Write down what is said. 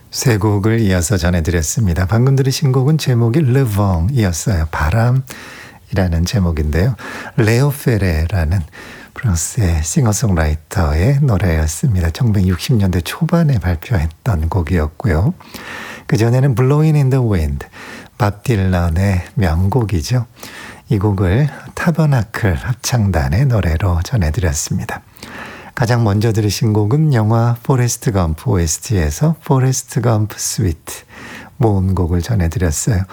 세 곡을 이어서 전해드렸습니다. 방금 들으신 곡은 제목이 르봉이었어요. 바람이라는 제목인데요. 레오 페레라는 프랑스의 싱어송라이터의 노래였습니다. 1960년대 초반에 발표했던 곡이었고요. 그전에는 Blowing in the Wind, 밥 딜런의 명곡이죠. 이 곡을 타버나클 합창단의 노래로 전해드렸습니다. 가장 먼저 들으신 곡은 영화 포레스트 검프 OST에서 포레스트 검프 스위트 모음곡을 전해드렸어요.